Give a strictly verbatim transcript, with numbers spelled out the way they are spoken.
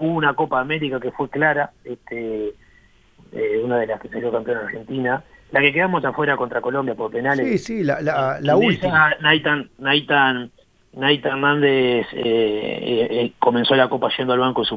hubo una Copa América que fue clara, este, eh, una de las que salió campeona Argentina, la que quedamos afuera contra Colombia por penales. Sí, sí, la, la, la En última. esa, Naitan, Naitan, Naitan Hernández eh, eh, eh, comenzó la Copa yendo al banco